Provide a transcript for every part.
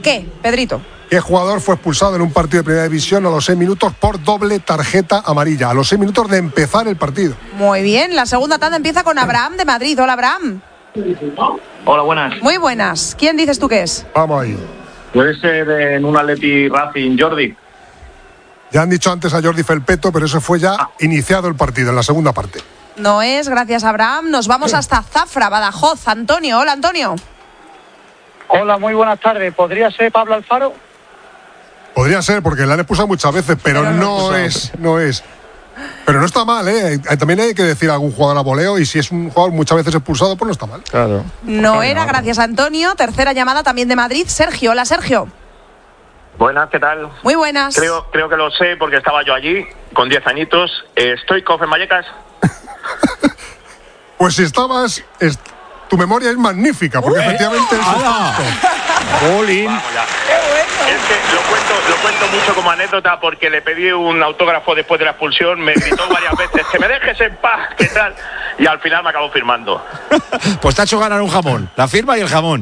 ¿Qué, Pedrito? ¿Qué jugador fue expulsado en un partido de primera división a los 6 minutos por doble tarjeta amarilla? A los 6 minutos de empezar el partido. Muy bien, la segunda tanda empieza con Abraham de Madrid. Hola, Abraham. Hola, buenas. Muy buenas. ¿Quién dices tú que es? Vamos ahí. ¿Puede ser en un Atleti Racing Jordi? Ya han dicho antes a Jordi Felpeto, pero eso fue ya iniciado el partido, en la segunda parte. No es, gracias Abraham. Nos vamos hasta Zafra, Badajoz. Antonio, hola Antonio. Hola, muy buenas tardes. ¿Podría ser Pablo Alfaro? Podría ser, porque la han expulsado muchas veces, pero no es. Pero no está mal, ¿eh? También hay que decir a algún jugador a voleo, y si es un jugador muchas veces expulsado, pues no está mal. Claro. No era, gracias Antonio. Tercera llamada también de Madrid. Sergio, hola Sergio. Buenas, ¿qué tal? Muy buenas. Creo que lo sé porque estaba yo allí con 10 añitos. ¿Stoichkov en Vallecas? Pues si estabas, tu memoria es magnífica, porque efectivamente es Bolín. Vamos ya. Es que lo cuento mucho como anécdota porque le pedí un autógrafo después de la expulsión, me gritó varias veces, que me dejes en paz, ¿qué tal? Y al final me acabó firmando. Pues te ha hecho ganar un jamón, la firma y el jamón.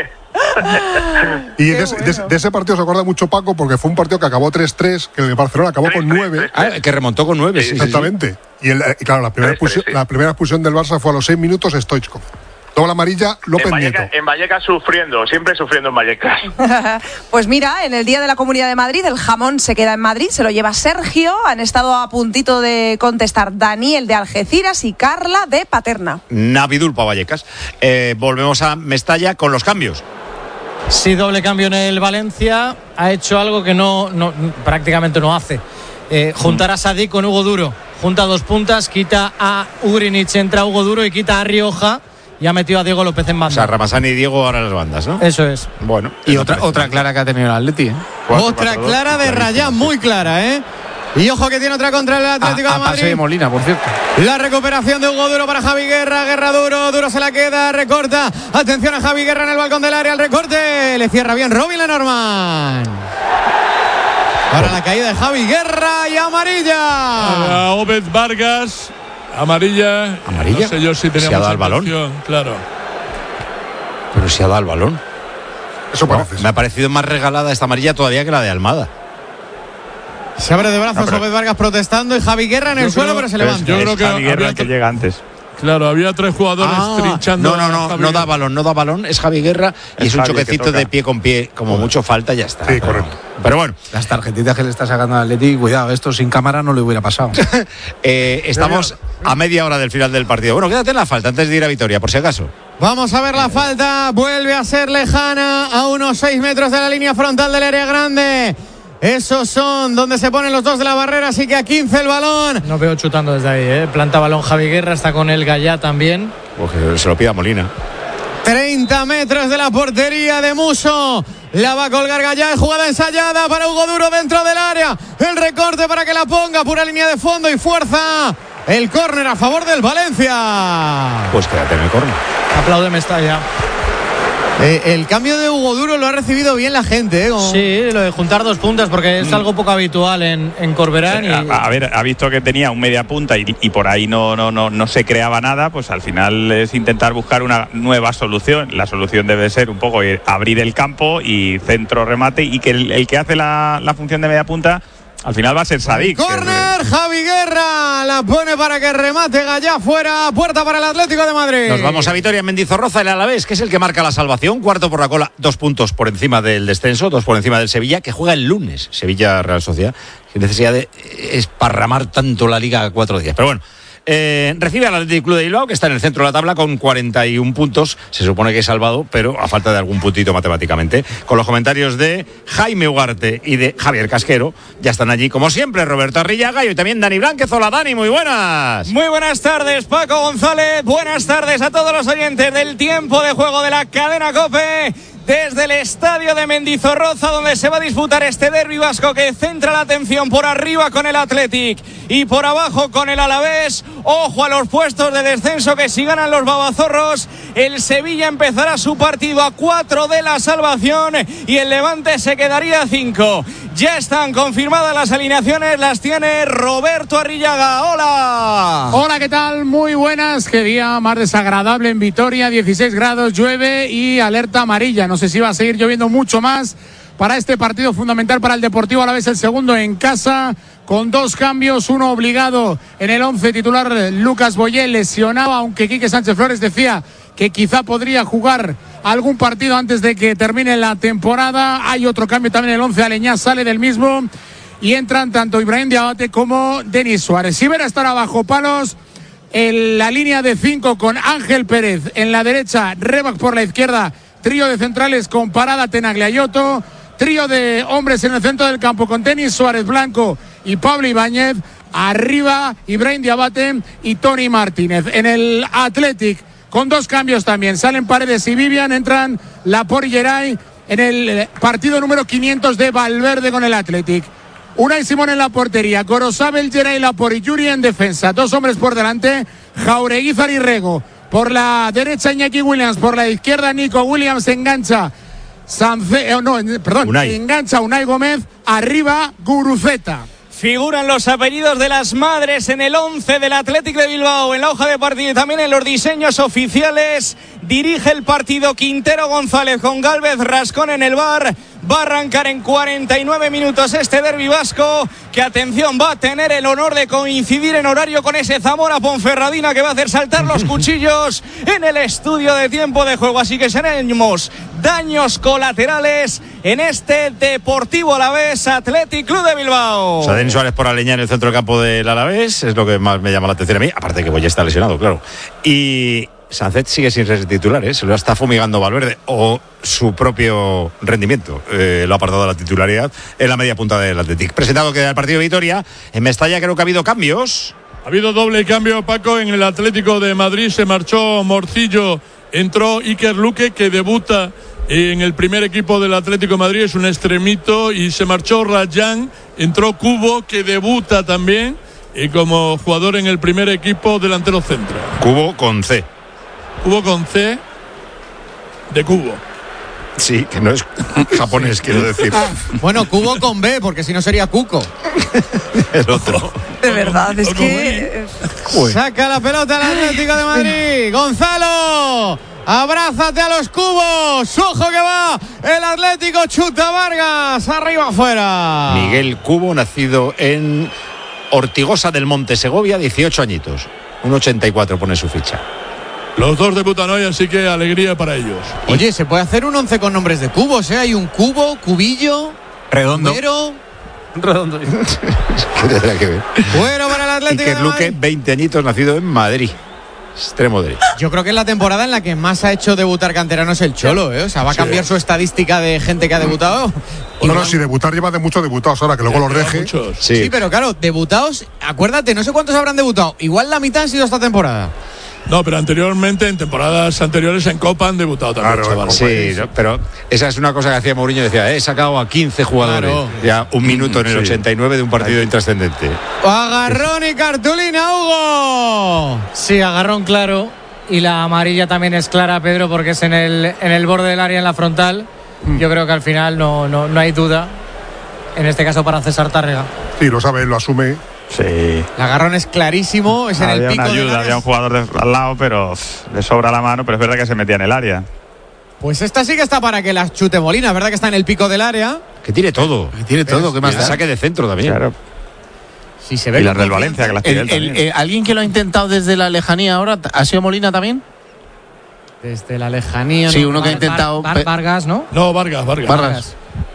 Y de ese partido se acuerda mucho Paco, porque fue un partido que acabó 3-3, que el Barcelona acabó con 9. Que remontó con 9, sí. Exactamente. Sí. Y claro, la primera expulsión del Barça fue a los 6 minutos Stoichkov. Doble amarilla, López Nieto. En Vallecas sufriendo, siempre sufriendo en Vallecas. Pues mira, en el Día de la Comunidad de Madrid, el jamón se queda en Madrid, se lo lleva Sergio. Han estado a puntito de contestar Daniel de Algeciras y Carla de Paterna. Navidul para Vallecas. Volvemos a Mestalla con los cambios. Sí, doble cambio en el Valencia. Ha hecho algo que prácticamente no hace. Juntar a Sadik con Hugo Duro. Junta dos puntas, quita a Ugrinic, entra Hugo Duro y quita a Rioja. Y ha metido a Diego López en banda. O sea, Ramazani y Diego ahora en las bandas, ¿no? Eso es. Bueno. Y otra clara que ha tenido el Atleti, ¿eh? Otra clara de Rayán, muy clara, ¿eh? Y ojo que tiene otra contra el Atlético de Madrid. Pase de Molina, por cierto. La recuperación de Hugo Duro para Javi Guerra. Guerra Duro se la queda, recorta. Atención a Javi Guerra en el balcón del área, el recorte. Le cierra bien Robin Lenormand. Ahora la caída de Javi Guerra y amarilla. A Obed Vargas. Amarilla. ¿Amarilla? No sé yo si tenía ¿Se ha dado el balón? Claro. Pero si ha dado el balón. Eso parece. Me ha parecido más regalada esta amarilla todavía que la de Almada. Se abre de brazos Obed Vargas protestando y Javi Guerra en el suelo, pero se levanta. Yo creo que Javi Guerra el que llega antes. Claro, había 3 jugadores trinchando. No da balón, es Javi Guerra y es un choquecito de pie con pie, como mucho falta, ya está. Sí, correcto. Pero bueno. Las tarjetitas que le está sacando al Atleti, cuidado, esto sin cámara no le hubiera pasado. Estamos a media hora del final del partido. Bueno, quédate en la falta antes de ir a Vitoria, por si acaso. Vamos a ver la falta, vuelve a ser lejana, a unos 6 metros de la línea frontal del área grande. Esos son donde se ponen los dos de la barrera, así que a 15 el balón. No veo chutando desde ahí, ¿eh? Planta balón Javi Guerra, está con el Gallá también. Pues se lo pida Molina. 30 metros de la portería de Muso. La va a colgar Gallá, jugada ensayada para Hugo Duro dentro del área. El recorte para que la ponga, pura línea de fondo y fuerza. El córner a favor del Valencia. Pues quédate en el córner. Aplaude Mestalla. El cambio de Hugo Duro lo ha recibido bien la gente, ¿eh? Sí, lo de juntar dos puntas porque es algo poco habitual en Corberán. A ver, ha visto que tenía un media punta y por ahí no se creaba nada, pues al final es intentar buscar una nueva solución. La solución debe ser un poco abrir el campo y centro remate, y que el que hace la función de media punta al final va a ser Sadik. Córner, Javi Guerra la pone para que remate Gallá fuera, puerta para el Atlético de Madrid. Nos vamos a Vitoria, en Mendizorroza, el Alavés, que es el que marca la salvación, cuarto por la cola, 2 puntos por encima del descenso, 2 por encima del Sevilla, que juega el lunes, Sevilla Real Sociedad, sin necesidad de esparramar tanto la liga a 4 días. Pero bueno, recibe al Athletic Club de Bilbao, que está en el centro de la tabla con 41 puntos. Se supone que es salvado, pero a falta de algún puntito matemáticamente. Con los comentarios de Jaime Ugarte y de Javier Casquero, ya están allí, como siempre, Roberto Arrillaga y hoy también Dani Blánquez. Hola, Dani, muy buenas. Muy buenas tardes, Paco González. Buenas tardes a todos los oyentes del tiempo de juego de la cadena COPE. Desde el estadio de Mendizorroza, donde se va a disputar este derbi vasco que centra la atención por arriba con el Athletic y por abajo con el Alavés. Ojo a los puestos de descenso, que si ganan los babazorros, el Sevilla empezará su partido a 4 de la salvación y el Levante se quedaría a 5. Ya están confirmadas las alineaciones, las tiene Roberto Arrillaga. ¡Hola! Hola, ¿qué tal? Muy buenas. Qué día más desagradable en Vitoria. 16 grados, llueve y alerta amarilla. No sé si va a seguir lloviendo mucho más para este partido fundamental para el Deportivo Alavés, el segundo en casa, con 2 cambios, uno obligado en el 11 titular. Lucas Boyé lesionado, aunque Quique Sánchez Flores decía que quizá podría jugar algún partido antes de que termine la temporada. Hay otro cambio también en el 11, Aleñá sale del mismo y entran tanto Ibrahim Diabate como Denis Suárez. Sivera estará bajo palos en la línea de 5 con Ángel Pérez en la derecha, Rebac por la izquierda, trío de centrales con Parada, Tenaglia y Otto, trío de hombres en el centro del campo con Denis Suárez, Blanco y Pablo Ibáñez, arriba Ibrahim Diabate y Tony Martínez. En el Athletic, con 2 cambios también, salen Paredes y Vivian, entran Laporte y Geray en el partido número 500 de Valverde con el Athletic. Unai Simón en la portería, Gorosabel, Geray, Laporte y Yuri en defensa, 2 hombres por delante, Jaureguizar y Rego. Por la derecha Iñaki Williams, por la izquierda Nico Williams, engancha engancha Unai Gómez, arriba Guruceta. Figuran los apellidos de las madres en el 11 del Athletic de Bilbao, en la hoja de partido y también en los diseños oficiales. Dirige el partido Quintero González con Gálvez Rascón en el bar. Va a arrancar en 49 minutos este derbi vasco, que atención, va a tener el honor de coincidir en horario con ese Zamora Ponferradina que va a hacer saltar los cuchillos en el estudio de tiempo de juego. Así que seremos daños colaterales en este Deportivo Alavés Athletic Club de Bilbao. O sea, Denis Suárez por Aleñá en el centro del campo del Alavés, es lo que más me llama la atención a mí, aparte que Boyé está lesionado, claro. Y Sánchez sigue sin ser titular, se lo está fumigando Valverde, o su propio rendimiento lo ha apartado de la titularidad en la media punta del Athletic. Presentado queda el partido de Vitoria, en Mestalla creo que ha habido cambios. Ha habido doble cambio, Paco, en el Atlético de Madrid. Se marchó Morcillo, entró Iker Luque, que debuta en el primer equipo del Atlético de Madrid, es un extremito, y se marchó Rayán, entró Cubo, que debuta también como jugador en el primer equipo delantero centro. Cubo con C. Cubo con C de Cubo. Sí, que no es japonés, quiero decir. Bueno, Cubo con B, porque si no sería Cuco. El otro. De verdad, es que... Saca la pelota el Atlético de Madrid. Gonzalo, abrázate a los cubos. Ojo que va el Atlético, chuta Vargas, arriba afuera. Miguel Cubo, nacido en Ortigosa del Monte, Segovia, 18 añitos. 1,84 pone su ficha. Los 2 debutan hoy, así que alegría para ellos. Oye, se puede hacer un 11 con nombres de cubos, ¿eh? Hay un Cubo, Cubillo, Redondo. Redondo. ¿Qué tendrá que ver? Bueno, para el Atlético Iker de Luque, Madrid. 20 añitos, nacido en Madrid. Extremo derecho. Yo creo que es la temporada en la que más ha hecho debutar canteranos el Cholo, ¿eh? O sea, va a cambiar su estadística de gente que ha debutado. No, si debutar lleva de muchos debutados ahora, que luego los deje. Sí, pero claro, debutados, acuérdate, no sé cuántos habrán debutado. Igual la mitad han sido esta temporada. No, pero anteriormente, en temporadas anteriores en Copa han debutado también, chavales. Sí, no, pero esa es una cosa que hacía Mourinho, decía, he sacado a 15 jugadores. Claro. Ya un minuto en el 89 de un partido intrascendente. Agarrón y cartulina, Hugo. Sí, agarrón claro. Y la amarilla también es clara, Pedro, porque es en el borde del área, en la frontal. Yo creo que al final no hay duda. En este caso para César Tárrega. Sí, lo sabe, lo asume. Sí. El agarrón es clarísimo, es en el pico. Había una ayuda, había un jugador al lado, pero le sobra la mano, pero es verdad que se metía en el área. Pues esta sí que está para que la chute Molina, es verdad que está en el pico del área. Que tiene todo. Que tiene todo, ¿qué más da? Saque de centro también. Claro. Sí, se ve. Y las del Valencia, que las tiene él también. ¿Alguien que lo ha intentado desde la lejanía ahora ha sido Molina también? Desde la lejanía. Sí, uno que ha intentado. Vargas, ¿no? No, Vargas.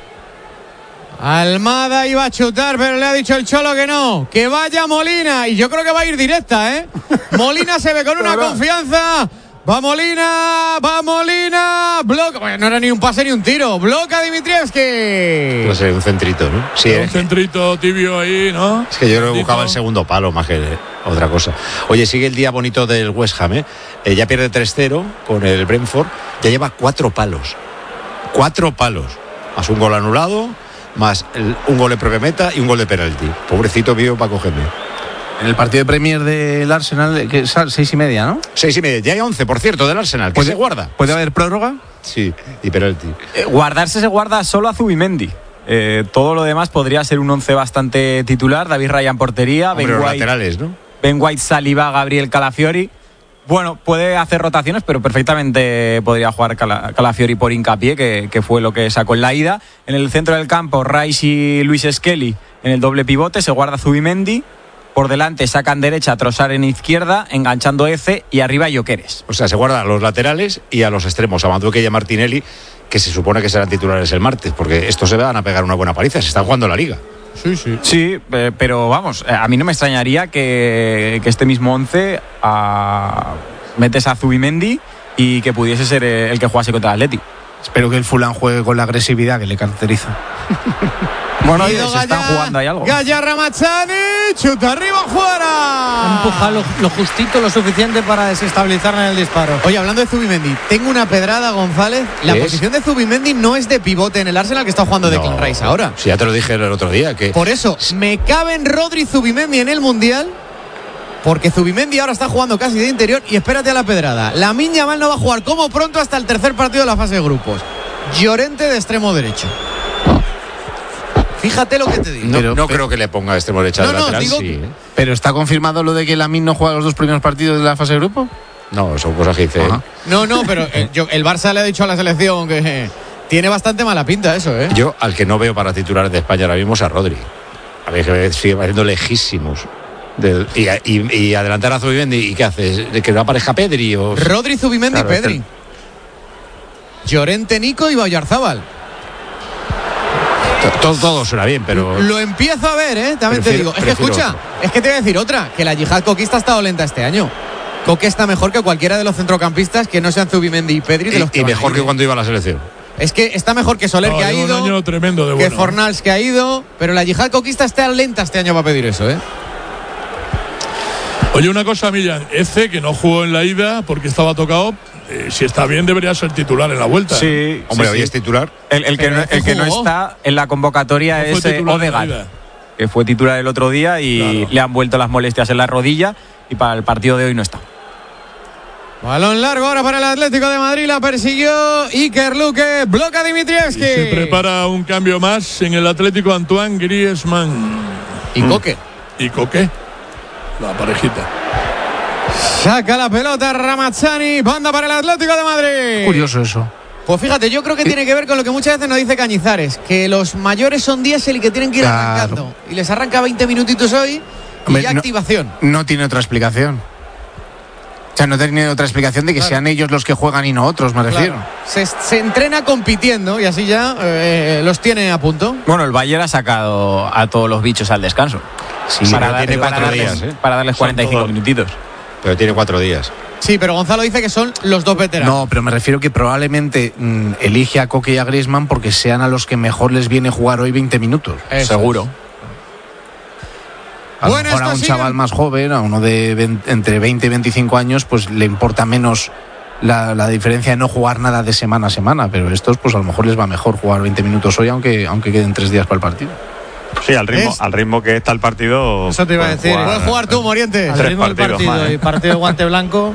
Almada iba a chutar, pero le ha dicho el Cholo que no, que vaya Molina, y yo creo que va a ir directa, ¿eh? Molina se ve con una confianza. Va Molina, bloca, bueno, no era ni un pase ni un tiro, bloca Dimitrievski. No sé, un centrito, ¿no? Sí, un centrito tibio ahí, ¿no? Es que yo creo que buscaba el segundo palo más que otra cosa. Oye, sigue el día bonito del West Ham, ¿eh? Ya pierde 3-0 con el Brentford, ya lleva 4 palos. 4 palos, más un gol anulado, más un gol de propia meta y un gol de penalti. Pobrecito mío Paco Gémez. En el partido de Premier del Arsenal, que es 6:30, ¿no? 6:30. Ya hay 11, por cierto, del Arsenal. ¿Se guarda? ¿Puede haber prórroga? Sí, y penalti. Guardarse se guarda solo a Zubimendi. Todo lo demás podría ser un 11 bastante titular. David Raya en portería, Hombre, Ben los White, laterales, ¿no? Ben White, Saliba, Gabriel, Calafiori. Bueno, puede hacer rotaciones, pero perfectamente podría jugar Calafiori por hincapié, que fue lo que sacó en la ida. En el centro del campo, Rice y Luis Skelly en el doble pivote, se guarda Zubimendi. Por delante sacan derecha, Trossard en izquierda, enganchando Eze y arriba Gyökeres. O sea, se guarda a los laterales y a los extremos, a Madueke y a Martinelli, que se supone que serán titulares el martes, porque estos se van a pegar una buena paliza, se están jugando la Liga. Sí, pero vamos, a mí no me extrañaría que este mismo 11 metes a Zubimendi y que pudiese ser el que jugase contra el Atleti. Espero que el Fulham juegue con la agresividad que le caracteriza. Bueno, oye, se están jugando ahí algo. Gaya Ramazzani, chuta arriba, fuera. Empuja lo justito, lo suficiente para desestabilizar en el disparo. Oye, hablando de Zubimendi, tengo una pedrada, González. La posición de Zubimendi no es de pivote en el Arsenal, que está jugando Declan Rice ahora. Sí, ya te lo dije el otro día. Que por eso, me caben Rodri y Zubimendi en el Mundial, porque Zubimendi ahora está jugando casi de interior. Y espérate a la pedrada. Lamine Yamal no va a jugar como pronto hasta el tercer partido de la fase de grupos. Llorente de extremo derecho. Fíjate lo que te digo. No creo que le ponga extremo derecha de lateral. Digo, sí. ¿Pero está confirmado lo de que Lamine no juega los 2 primeros partidos de la fase de grupo? No, son cosas que dice. No, pero el Barça le ha dicho a la selección que tiene bastante mala pinta eso, ¿eh? Yo, al que no veo para titular de España ahora mismo es a Rodri. A ver, que sigue pareciendo lejísimos. Y adelantar a Zubimendi, ¿y qué haces? ¿Que no aparezca Pedri? O... Rodri, Zubimendi, claro, Pedri. Llorente, Nico y Bayarzábal. Todo suena bien, pero... Lo empiezo a ver, también te digo. Es que escucha, es que te voy a decir otra, que la yihad coquista ha estado lenta este año. Coque está mejor que cualquiera de los centrocampistas que no sean Zubimendi y Pedri. De los y mejor que cuando iba a la selección. Es que está mejor que Soler, que ha ido, un año tremendo de bueno, que Fornals, que ha ido, pero la yihad coquista está lenta este año para pedir eso, Oye, una cosa, Millán, Eze, que no jugó en la ida porque estaba tocado, si está bien debería ser titular en la vuelta. Sí, hombre, sí, hoy es titular. El que no está en la convocatoria es Odegaard, que fue titular el otro día y le han vuelto las molestias en la rodilla y para el partido de hoy no está. Balón largo ahora para el Atlético de Madrid, la persiguió Iker Luque, bloca Dimitrievski. Se prepara un cambio más en el Atlético, Antoine Griezmann. ¿Y Coque? ¿Y Coque? La parejita. Saca la pelota Ramazzani, banda para el Atlético de Madrid. Curioso eso. Pues fíjate, yo creo que tiene que ver con lo que muchas veces nos dice Cañizares, que los mayores son diésel y que tienen que ir arrancando. Y les arranca 20 minutitos hoy y ya activación. No tiene otra explicación. O sea, no tiene otra explicación de que sean ellos los que juegan y no otros, me refiero. Se entrena compitiendo y así ya los tiene a punto. Bueno, el Bayern ha sacado a todos los bichos al descanso. Sí, tiene 4 días. Para darles 45 minutitos. Pero tiene 4 días. Sí, pero Gonzalo dice que son los dos veteranos. No, pero me refiero que probablemente elige a Coque y a Griezmann porque sean a los que mejor les viene jugar hoy 20 minutos. Eso seguro. A lo mejor a un chaval más joven, a uno de entre 20 y 25 años, pues le importa menos la diferencia de no jugar nada de semana a semana, pero estos pues a lo mejor les va mejor jugar 20 minutos hoy, aunque queden 3 días para el partido. Sí, al ritmo que está el partido. Eso te iba a decir. Puedes jugar tú, Morientes. Al ritmo del partido y partido de guante blanco.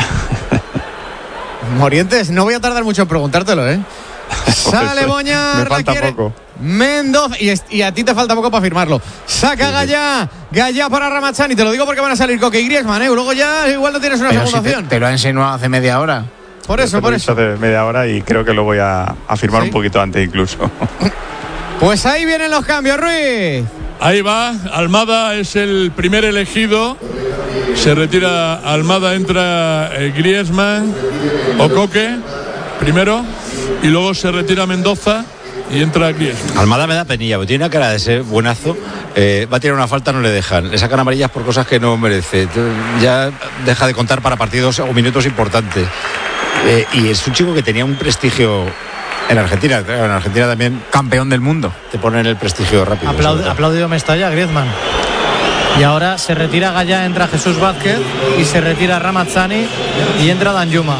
Morientes, no voy a tardar mucho en preguntártelo, Sale Boñar, me falta poco. Mendoza, y a ti te falta poco para firmarlo. Saca Gaya para Ramazzani. Te lo digo porque van a salir Coque y Griezmann, Luego ya igual no tienes una segunda opción. Te lo ha enseñado hace media hora. Por eso. Hace media hora y creo que lo voy a firmar un poquito antes incluso. Pues ahí vienen los cambios, Ruiz. Ahí va, Almada es el primer elegido. Se retira Almada, entra Griezmann o Coque primero y luego se retira Mendoza y entra Griezmann. Almada me da penilla, porque tiene una cara de ser buenazo. Va a tirar una falta, no le dejan. Le sacan amarillas por cosas que no merece. Ya deja de contar para partidos o minutos importantes. Y es un chico que tenía un prestigio en Argentina. En Argentina también. Campeón del mundo. Te ponen el prestigio rápido. Aplaudido Mestalla, Griezmann. Y ahora se retira Gaya, entra Jesús Vázquez y se retira Ramazzani y entra Danjuma.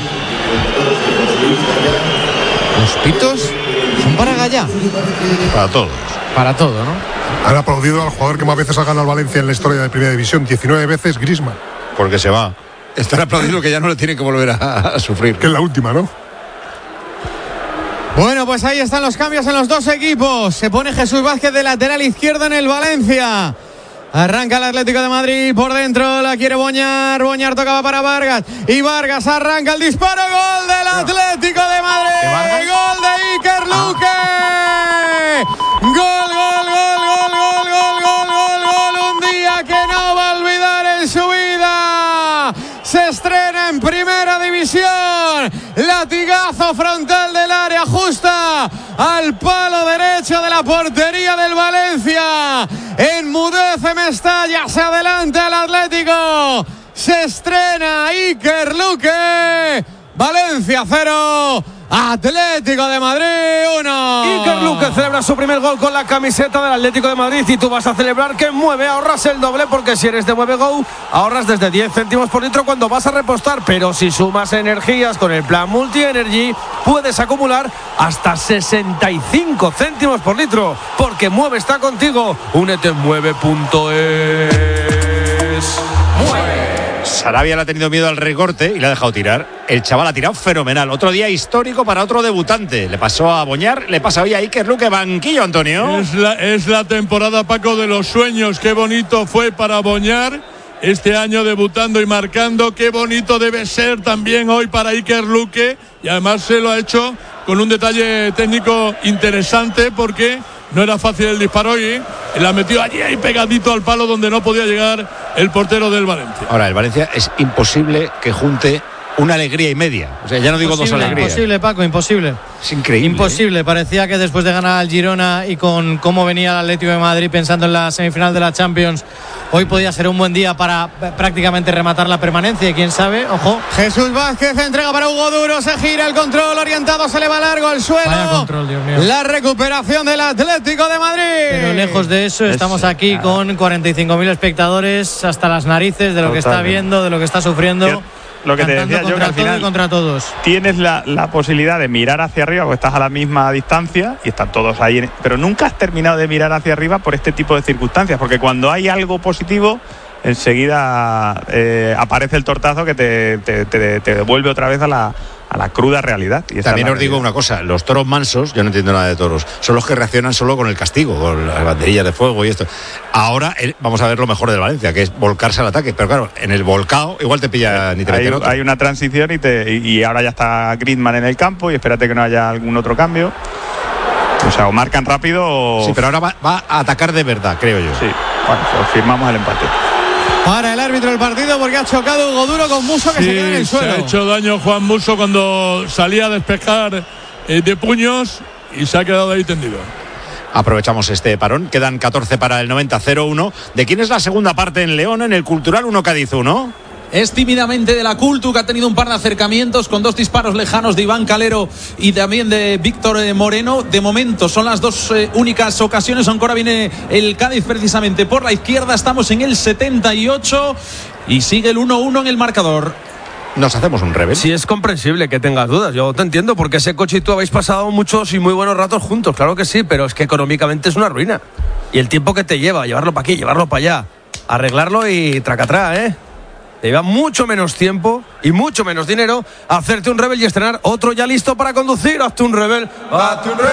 Los pitos son para Gaya. Para todos. Para todo, ¿no? Han aplaudido al jugador que más veces ha ganado al Valencia en la historia de Primera División, 19 veces, Griezmann. Porque se va. Están aplaudiendo que ya no le tienen que volver a sufrir. Que es la última, ¿no? Bueno, pues ahí están los cambios en los dos equipos. Se pone Jesús Vázquez de lateral izquierdo en el Valencia. Arranca el Atlético de Madrid por dentro, la quiere Boñar. Boñar tocaba para Vargas. Y Vargas arranca el disparo. Gol del Atlético de Madrid. Gol de Iker Luque. Gol. Un día que no va a olvidar en su vida. Se estrena en Primera División. Latigazo frontal del área, justa al palo derecho de la portería del Valencia. Enmudece Mestalla, se adelanta el Atlético. Se estrena Iker Luque. Valencia 0. Atlético de Madrid 1. Iker Luque celebra su primer gol con la camiseta del Atlético de Madrid y tú vas a celebrar que Mueve, ahorras el doble porque si eres de Mueve Go ahorras desde 10 céntimos por litro cuando vas a repostar, pero si sumas energías con el plan Multi Energy puedes acumular hasta 65 céntimos por litro porque Mueve está contigo. Únete en mueve.es. Mueve. Sarabia le ha tenido miedo al recorte y le ha dejado tirar. El chaval ha tirado fenomenal. Otro día histórico para otro debutante. Le pasó a Boñar, le pasa hoy a Iker Luque. Banquillo, Antonio. Es la temporada, Paco, de los sueños. Qué bonito fue para Boñar este año debutando y marcando. Qué bonito debe ser también hoy para Iker Luque. Y además se lo ha hecho con un detalle técnico interesante porque no era fácil el disparo y la metió allí ahí pegadito al palo donde no podía llegar el portero del Valencia. Ahora, el Valencia es imposible que junte una alegría y media. O sea, ya no digo dos alegrías. Imposible, Paco, imposible. Es increíble. Imposible. Parecía que después de ganar al Girona y con cómo venía el Atlético de Madrid pensando en la semifinal de la Champions, hoy podía ser un buen día para prácticamente rematar la permanencia. Y quién sabe, ojo. Jesús Vázquez entrega para Hugo Duro, se gira el control orientado, se le va largo al suelo. Vaya control, Dios mío. La recuperación del Atlético de Madrid. Pero lejos de eso, estamos aquí con 45.000 espectadores hasta las narices de lo que está viendo, de lo que está sufriendo. Lo que te decía yo, que al final contra todos. Tienes la posibilidad de mirar hacia arriba porque estás a la misma distancia y están todos ahí, pero nunca has terminado de mirar hacia arriba por este tipo de circunstancias, porque cuando hay algo positivo enseguida aparece el tortazo que te devuelve otra vez a la cruda realidad. Y también os digo una cosa, los toros mansos, yo no entiendo nada de toros, son los que reaccionan solo con el castigo, con las banderillas de fuego y esto. Ahora vamos a ver lo mejor del Valencia, que es volcarse al ataque, pero claro, en el volcado igual te pilla ni te meten otro. Hay una transición y ahora ya está Griezmann en el campo y espérate que no haya algún otro cambio. O sea, o marcan rápido o... Sí, pero ahora va a atacar de verdad, creo yo. Sí, bueno, pues firmamos el empate. Para el árbitro del partido porque ha chocado Hugo Duro con Musso que se queda en el suelo. Se ha hecho daño Juan Musso cuando salía a despejar de puños y se ha quedado ahí tendido. Aprovechamos este parón, quedan 14 para el 90, 0-1. ¿De quién es la segunda parte en León, en el Cultural 1 Cádiz 1? Es tímidamente de la Cultu, que ha tenido un par de acercamientos con dos disparos lejanos de Iván Calero y también de Víctor Moreno. De momento son las dos únicas ocasiones, aunque ahora viene el Cádiz precisamente por la izquierda. Estamos en el 78 y sigue el 1-1 en el marcador. Nos hacemos un rebel. Sí, es comprensible que tengas dudas. Yo te entiendo porque ese coche y tú habéis pasado muchos y muy buenos ratos juntos, claro que sí, pero es que económicamente es una ruina. Y el tiempo que te lleva, llevarlo para aquí, llevarlo para allá, arreglarlo y tracatrá, te lleva mucho menos tiempo y mucho menos dinero hacerte un Rebel y estrenar otro ya listo para conducir. Hazte un Rebel. Hazte un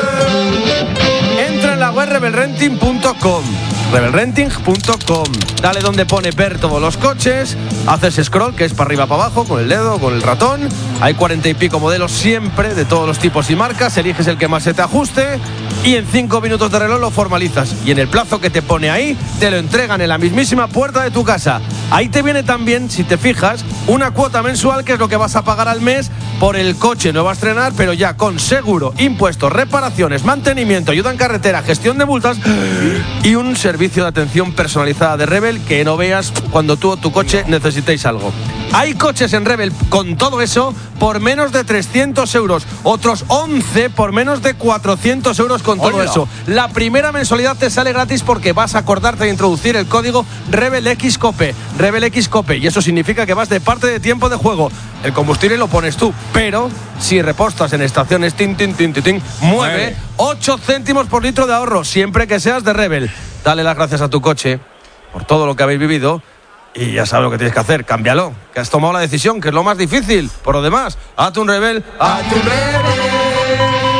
Rebel. Entra en la web rebelrenting.com. rebelrenting.com. Dale donde pone ver todos los coches. Haces scroll, que es para arriba, para abajo, con el dedo, con el ratón. Hay 40 y pico modelos siempre, de todos los tipos y marcas. Eliges el que más se te ajuste y en 5 minutos de reloj lo formalizas. Y en el plazo que te pone ahí, te lo entregan en la mismísima puerta de tu casa. Ahí te viene también, si te fijas, una cuota mensual, que es lo que vas a pagar al mes por el coche nuevo a estrenar, pero ya con seguro, impuestos, reparaciones, mantenimiento, ayuda en carretera, gestión de multas y un servicio de atención personalizada de Rebel que no veas cuando tú o tu coche necesitéis algo. Hay coches en Rebel con todo eso por menos de 300 euros, otros 11 por menos de 400 euros con todo eso. La primera mensualidad te sale gratis porque vas a acordarte de introducir el código RebelXCOPE, RebelXCOPE, y eso significa que vas de parte de tiempo de juego. El combustible lo pones tú, pero si repostas en estaciones Mueve 8 céntimos por litro de ahorro, siempre que seas de Rebel. Dale las gracias a tu coche por todo lo que habéis vivido y ya sabes lo que tienes que hacer, cámbialo, que has tomado la decisión, que es lo más difícil. Por lo demás, hazte un Rebel, hazte un Rebel.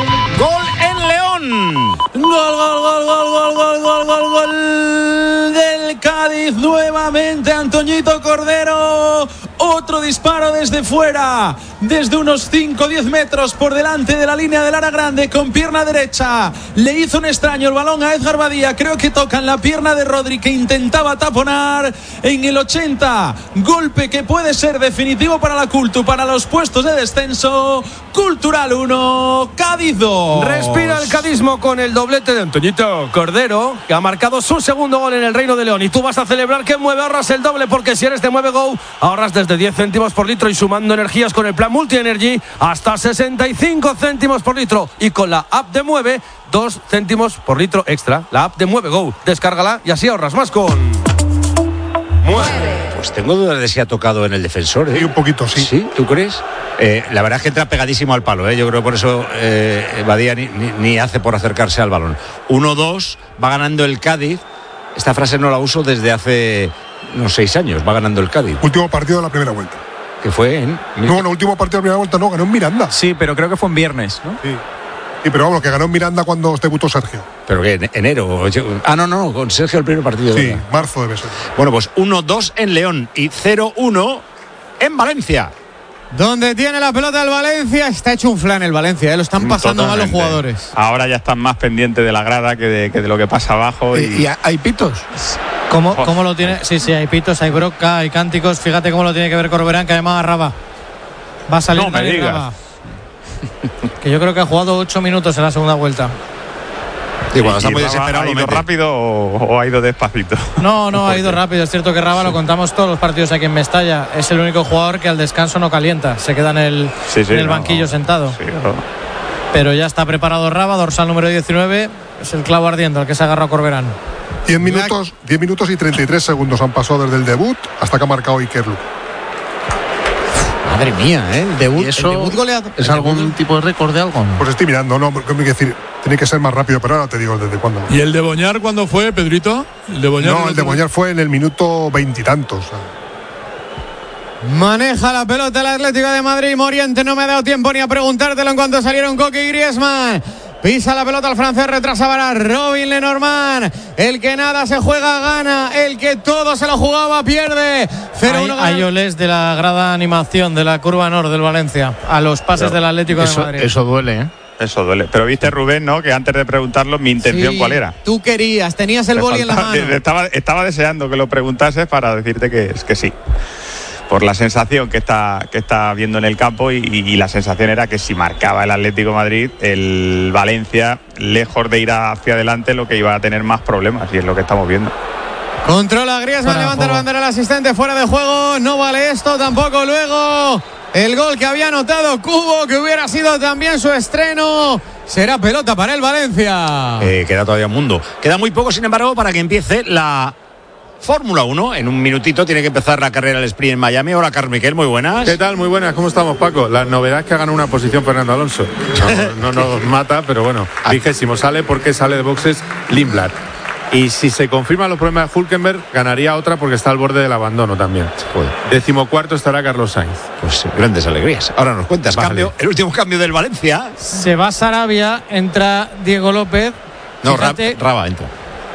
Cádiz nuevamente. Antoñito Cordero. Otro disparo desde fuera, desde unos 5-10 metros por delante de la línea del área grande, con pierna derecha. Le hizo un extraño el balón a Edgar Badía. Creo que toca en la pierna de Rodri, que intentaba taponar en el 80. Golpe que puede ser definitivo para la Cultu, para los puestos de descenso. Cultural 1, Cádiz 2. Respira el cadismo con el doblete de Antoñito Cordero, que ha marcado su segundo gol en el Reino de León. Y tú vas a celebrar que Mueve ahorras el doble, porque si eres de Mueve Go, ahorras desde 10 céntimos por litro y sumando energías con el plan Multi Energy hasta 65 céntimos por litro. Y con la app de Mueve, 2 céntimos por litro extra. La app de Mueve Go. Descárgala y así ahorras más con Mueve. Pues tengo dudas de si ha tocado en el defensor. Sí, un poquito, sí. ¿Sí? ¿Tú crees? La verdad es que entra pegadísimo al palo. Yo creo que por eso Badía ni hace por acercarse al balón. 1-2, va ganando el Cádiz. Esta frase no la uso desde hace unos 6 años. Va ganando el Cádiz. Último partido de la primera vuelta. ¿Qué fue? ¿En? No, último partido de la primera vuelta no, ganó en Miranda. Sí, pero creo que fue en viernes, ¿no? Sí. Sí, pero vamos, que ganó en Miranda cuando debutó Sergio. ¿Pero qué? ¿En enero? No, con Sergio el primer partido. Sí, ¿verdad? marzo debe ser. Bueno, pues 1-2 en León y 0-1 en Valencia. Donde tiene la pelota el Valencia, está hecho un flan el Valencia, lo están pasando mal los jugadores. Ahora ya están más pendientes de la grada que de lo que pasa abajo. ¿Y hay pitos? ¿Cómo lo tiene? Sí, hay pitos, hay broca, hay cánticos. Fíjate cómo lo tiene que ver Corberán, que además Raba va a salir. No me digas. Raba, que yo creo que ha jugado 8 minutos en la segunda vuelta. Y cuando está muy desesperado, ¿ha ido rápido o ha ido despacito? No, ha ido rápido. Es cierto que Raba, lo contamos todos los partidos aquí en Mestalla, es el único jugador que al descanso no calienta, se queda en el banquillo sentado. Sí, Pero ya está preparado Raba, dorsal número 19, es el clavo ardiendo al que se agarra a Corberán. 10 minutos y 33 segundos han pasado desde el debut hasta que ha marcado Iker Luque. Madre mía, el debut, ¿Y eso el debut goleado. ¿Es algún tipo de récord de algo? Pues estoy mirando, no, porque hay que decir, tiene que ser más rápido, pero ahora te digo desde cuándo. ¿Y el de Boñar cuándo fue, Pedrito? El de Boñar fue en el minuto 20 y tantos. Maneja la pelota el Atlético de Madrid. Moriente, no me ha dado tiempo ni a preguntártelo en cuanto salieron Coque y Griezmann. Pisa la pelota al francés, retrasa para Robin Lenormand. El que nada se juega gana, el que todo se lo jugaba pierde. 0-1. Hay olés de la grada animación de la curva norte del Valencia a los pases del Atlético de Madrid. Eso duele, ¿eh? Eso duele. Pero viste, Rubén, ¿no? Que antes de preguntarlo, mi intención, ¿cuál era? Tú tenías el boli en la mano. Estaba deseando que lo preguntases para decirte que sí. Por la sensación que está viendo en el campo y la sensación era que si marcaba el Atlético de Madrid, el Valencia, lejos de ir hacia adelante, lo que iba a tener más problemas, y es lo que estamos viendo. Controla Griezmann, levanta la bandera al asistente, fuera de juego, no vale esto tampoco. Luego el gol que había anotado Cubo, que hubiera sido también su estreno, será pelota para el Valencia. Queda todavía un mundo. Queda muy poco, sin embargo, para que empiece la Fórmula 1. En un minutito tiene que empezar la carrera del sprint en Miami. Hola, Carmiquel, muy buenas. ¿Qué tal? Muy buenas, ¿cómo estamos, Paco? La novedad es que ha ganado una posición Fernando Alonso. No nos mata, pero bueno, 20º sale porque sale de boxes Lindblad. Y si se confirman los problemas de Hülkenberg, ganaría otra porque está al borde del abandono también. Joder. 14º estará Carlos Sainz. Pues grandes alegrías. Ahora nos cuentas, el último cambio del Valencia. Se va Sarabia, entra Diego López. No, Raba entra.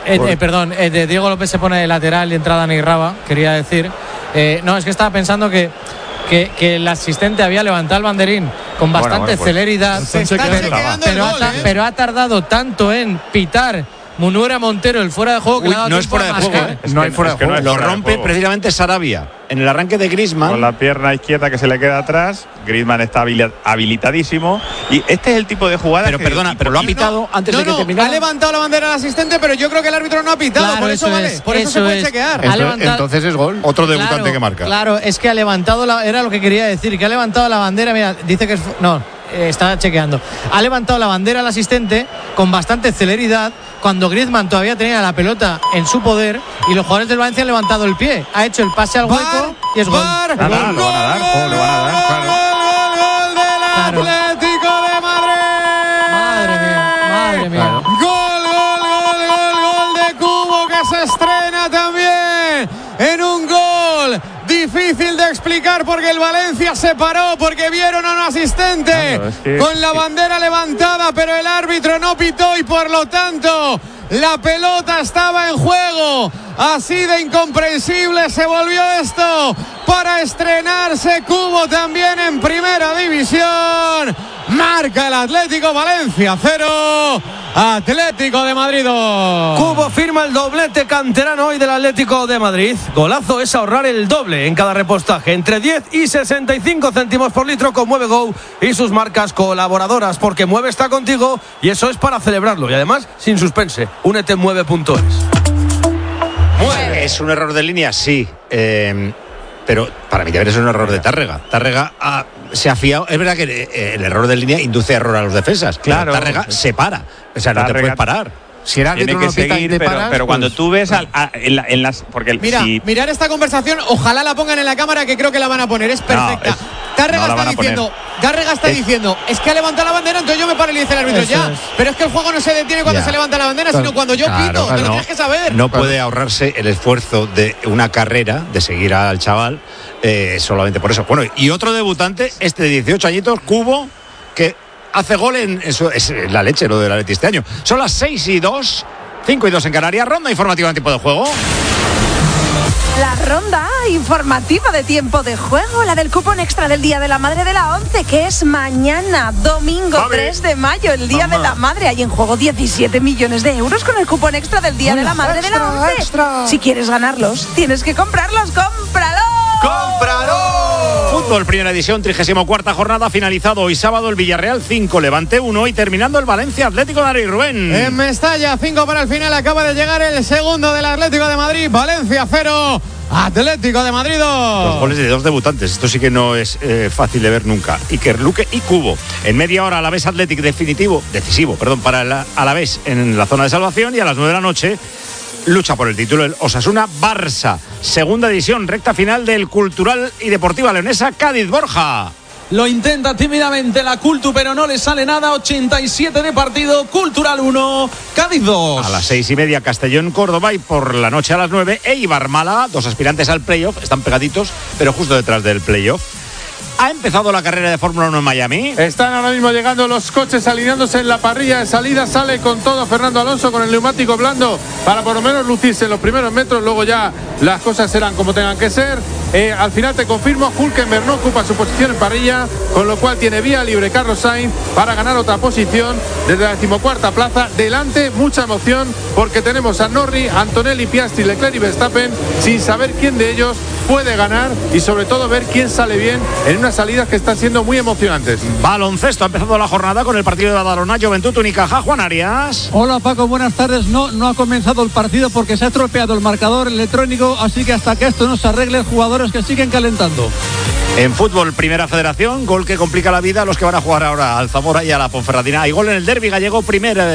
De Diego López se pone de lateral y entra Dani Raba, quería decir. No, es que estaba pensando que el asistente había levantado el banderín con bastante celeridad. Pero ha tardado tanto en pitar Munura Montero el fuera de juego que no es fuera de juego, no hay fuera de juego. Lo rompe precisamente Sarabia en el arranque de Griezmann. Con la pierna izquierda que se le queda atrás. Griezmann está habilitadísimo. Y este es el tipo de jugada. Pero perdona, pero lo ha pitado antes de que terminara. Ha levantado la bandera al asistente, pero yo creo que el árbitro no ha pitado. Claro, por eso vale. Por eso se puede chequear. Entonces es gol. Otro debutante que marca. Claro, es que ha levantado era lo que quería decir, que ha levantado la bandera. Mira, dice que es. No. Está chequeando. Ha levantado la bandera al asistente con bastante celeridad cuando Griezmann todavía tenía la pelota en su poder y los jugadores del Valencia han levantado el pie. Ha hecho el pase al hueco y es gol. Lo van a dar, Gol del Atlético de Madrid. Madre mía. Gol de Cubo, que se estrena también en un gol difícil de explicar porque el Valencia se paró porque vieron a un asistente con la bandera levantada, pero el árbitro no pitó y por lo tanto La pelota estaba en juego. Así de incomprensible se volvió esto para estrenarse Cubo también en Primera División. Marca el Atlético Valencia 0, Atlético de Madrid 2. Cubo firma el doblete canterano hoy del Atlético de Madrid. Golazo es ahorrar el doble en cada repostaje, entre 10 y 65 céntimos por litro con Mueve Go y sus marcas colaboradoras, porque Mueve está contigo y eso es para celebrarlo. Y además, sin suspense, únete en mueve.es. ¿Es un error de línea? Sí. Pero para mí también es un error de Tárrega. Tárrega se ha fiado. Es verdad que el error de línea induce error a los defensas. Claro. Tárrega se para. O sea, no te puedes parar. Si era tiene que seguir, pero cuando tú ves en las... Porque mirar esta conversación, ojalá la pongan en la cámara, que creo que la van a poner, es perfecta. No, Tárrega está diciendo, es que ha levantado la bandera, entonces yo me paro y le dice el árbitro ya. Pero es que el juego no se detiene cuando se levanta la bandera, sino cuando yo pito, te lo tienes que saber. No puede ahorrarse el esfuerzo de una carrera, de seguir al chaval, solamente por eso. Bueno, y otro debutante, este de 18 añitos, Cubo, que hace gol eso es la leche lo del Atleti este año. Son las 6:02, 5:02 en Canarias. Ronda informativa en tiempo de juego. La ronda informativa de tiempo de juego, la del cupón extra del Día de la Madre de la 11, que es mañana, domingo 3 de mayo, el Día de la Madre. Hay en juego 17 millones de euros con el cupón extra del Día de la Madre de la 11. Extra. Si quieres ganarlos, tienes que comprarlos. ¡Cómpralos! Fútbol, primera edición, 34ª jornada, finalizado hoy sábado el Villarreal 5, Levante 1 y terminando el Valencia Atlético de Madrid. Rubén. En Mestalla, 5 para el final, acaba de llegar el segundo del Atlético de Madrid, Valencia 0, Atlético de Madrid 2. Los goles de dos debutantes, esto sí que no es fácil de ver nunca. Iker Luque y Cubo. En media hora, Alavés Athletic decisivo, para el Alavés en la zona de salvación, y a las 9 de la noche lucha por el título el Osasuna-Barça. Segunda edición, recta final del Cultural y Deportiva Leonesa Cádiz. Borja. Lo intenta tímidamente la Cultu, pero no le sale nada. 87 de partido, Cultural 1, Cádiz 2. A las 6:30 Castellón, Córdoba, y por la noche a las 9 Eibar Málaga, dos aspirantes al playoff, están pegaditos, pero justo detrás del playoff. ¿Ha empezado la carrera de Fórmula 1 en Miami? Están ahora mismo llegando los coches alineándose en la parrilla de salida. Sale con todo Fernando Alonso con el neumático blando para por lo menos lucirse en los primeros metros. Luego ya las cosas serán como tengan que ser. Al final te confirmo, Hülkenberg no ocupa su posición en parrilla, con lo cual tiene vía libre Carlos Sainz para ganar otra posición desde la 14ª plaza. Delante, mucha emoción, porque tenemos a Norris, Antonelli, Piastri, Leclerc y Verstappen, sin saber quién de ellos puede ganar y sobre todo ver quién sale bien en unas salidas que están siendo muy emocionantes. Baloncesto, ha empezado la jornada con el partido de Badalona, Juventud Unicaja. Juan Arias. Hola Paco, buenas tardes. No ha comenzado el partido porque se ha estropeado el marcador electrónico, así que hasta que esto no se arregle, jugadores que siguen calentando. En fútbol, Primera Federación, gol que complica la vida a los que van a jugar ahora al Zamora y a la Ponferradina. Hay gol en el derbi gallego,